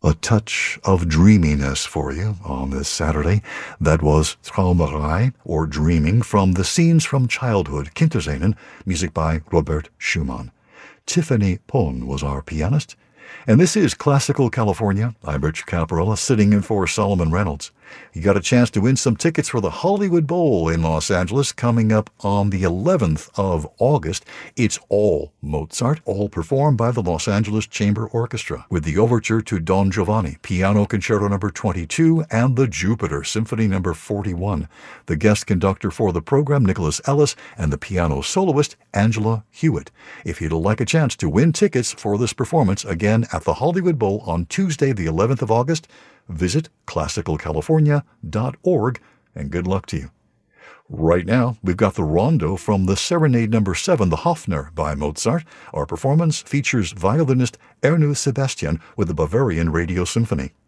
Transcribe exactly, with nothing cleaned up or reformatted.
A touch of dreaminess for you on this Saturday. That was Träumerei, or Dreaming, from the Scenes from Childhood, Kinderscenen, music by Robert Schumann. Tiffany Pohn was our pianist. And this is Classical California. I'm Rich Caparella, sitting in for Solomon Reynolds. You got a chance to win some tickets for the Hollywood Bowl in Los Angeles coming up on the eleventh of August. It's all Mozart, all performed by the Los Angeles Chamber Orchestra, with the overture to Don Giovanni, Piano Concerto number twenty-two, and the Jupiter Symphony number forty-one. The guest conductor for the program, Nicholas Ellis, and the piano soloist, Angela Hewitt. If you'd like a chance to win tickets for this performance, again at the Hollywood Bowl on Tuesday, the eleventh of August, visit classical california dot org, and good luck to you. Right now, we've got the rondo from the Serenade number seven, the Hofner by Mozart. Our performance features violinist Erno Sebastian with the Bavarian Radio Symphony.